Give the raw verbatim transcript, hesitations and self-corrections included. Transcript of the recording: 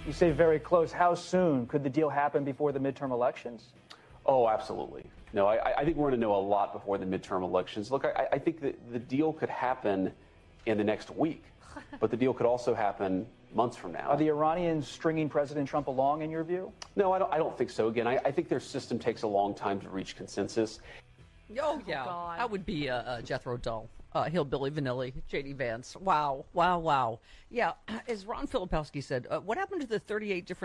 You say very close. How soon? Could the deal happen before the midterm elections? Oh, absolutely. No, I, I think we're going to know a lot before the midterm elections. Look, I, I think that the deal could happen in the next week, but the deal could also happen months from now. Are the Iranians stringing President Trump along, in your view? No, I don't, I don't think so. Again, I, I think their system takes a long time to reach consensus. Oh, yeah. Oh, that would be uh, uh, Jethro Tull, uh, Hillbilly Vanilli, J D Vance. Wow, wow, wow. Yeah, as Ron Filipowski said, uh, what happened to the thirty-eight different